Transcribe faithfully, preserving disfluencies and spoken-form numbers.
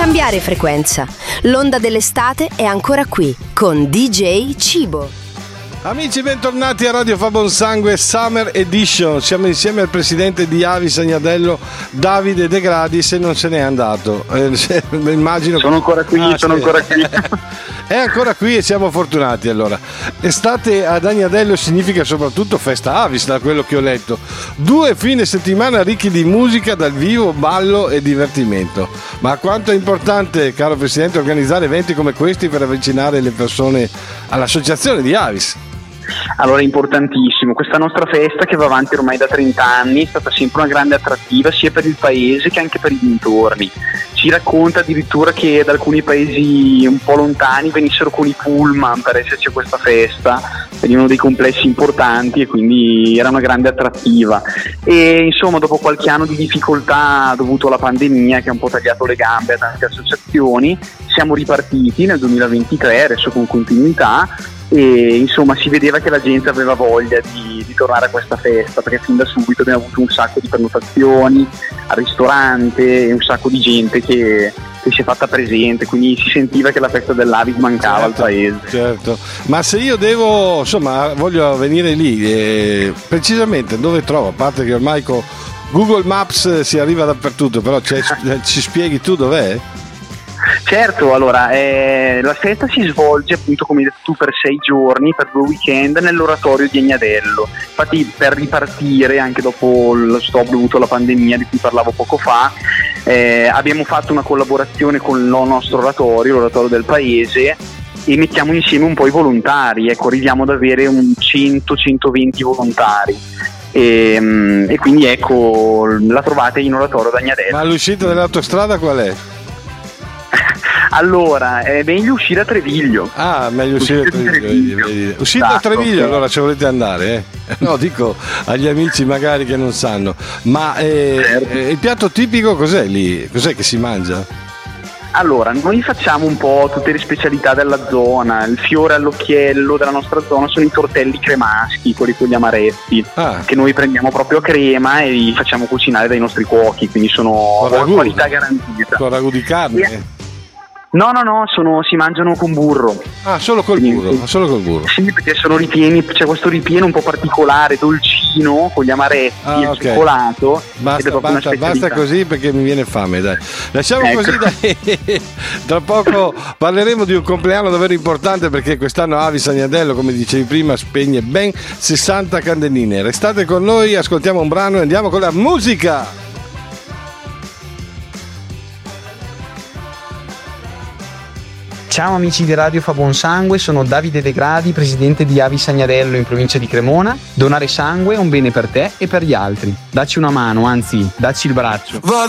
cambiare frequenza. L'onda dell'estate è ancora qui con D J Cibo. Amici, bentornati a Radio Fa Buon Sangue Summer Edition. Siamo insieme al presidente di Avis Agnadello, Davide De Gradi, se non se n'è andato. Eh, se, immagino sono ancora qui, ah, sono sì. ancora qui. È ancora qui e siamo fortunati. Allora, estate ad Agnadello significa soprattutto festa Avis, da quello che ho letto. Due fine settimana ricchi di musica dal vivo, ballo e divertimento. Ma quanto è importante, caro presidente, organizzare eventi come questi per avvicinare le persone all'associazione di Avis? Allora, è importantissimo. Questa nostra festa, che va avanti ormai da trenta anni, è stata sempre una grande attrattiva sia per il paese che anche per i dintorni. Ci racconta addirittura che da alcuni paesi un po' lontani venissero con i pullman per esserci a questa festa, venivano dei complessi importanti e quindi era una grande attrattiva. E insomma, dopo qualche anno di difficoltà dovuto alla pandemia che ha un po' tagliato le gambe a tante associazioni, siamo ripartiti nel duemilaventitré, adesso con continuità, e insomma si vedeva che la gente aveva voglia di, di tornare a questa festa, perché fin da subito abbiamo avuto un sacco di prenotazioni al ristorante e un sacco di gente che, che si è fatta presente, quindi si sentiva che la festa dell'Avis mancava, certo, al paese. Certo, ma se io devo, insomma, voglio venire lì, eh, precisamente dove trovo? A parte che ormai con Google Maps si arriva dappertutto, però ci spieghi tu dov'è? Certo, allora eh, la festa si svolge appunto, come hai detto tu, per sei giorni, per due weekend nell'oratorio di Agnadello. Infatti, per ripartire anche dopo lo stop dovuto alla pandemia di cui parlavo poco fa, eh, abbiamo fatto una collaborazione con il nostro oratorio, l'oratorio del paese, e mettiamo insieme un po' i volontari. Ecco, arriviamo ad avere un cento centoventi volontari. E, e quindi ecco, la trovate in oratorio ad Agnadello. Ma l'uscita dell'autostrada qual è? Allora, è meglio uscire a Treviglio. Ah, meglio uscire, uscire a Treviglio. Treviglio. Uscite esatto, a Treviglio, sì. Allora ci volete andare, eh? No, dico agli amici magari che non sanno. Ma eh, certo. eh, il piatto tipico cos'è lì? Cos'è che si mangia? Allora, noi facciamo un po' tutte le specialità della zona. Il fiore all'occhiello della nostra zona sono i tortelli cremaschi, quelli con gli amaretti, ah. che noi prendiamo proprio a crema e li facciamo cucinare dai nostri cuochi, quindi sono ragù, qualità garantita. Con ragù di carne? E- No, no, no, sono, si mangiano con burro. Ah, solo col Quindi, burro, solo col burro. Sì, perché sono ripieni, c'è questo ripieno un po' particolare, dolcino, con gli amaretti, ah, il okay. cioccolato. Basta, basta, basta così perché mi viene fame, dai. Lasciamo ecco. così, dai. Tra poco parleremo di un compleanno davvero importante, perché quest'anno Avis Agnadello, come dicevi prima, spegne ben sessanta candeline. Restate con noi, ascoltiamo un brano e andiamo con la musica. Ciao amici di Radio Fa Buon Sangue, sono Davide De Gradi, presidente di Avis Agnadello in provincia di Cremona. Donare sangue è un bene per te e per gli altri. Dacci una mano, anzi, dacci il braccio.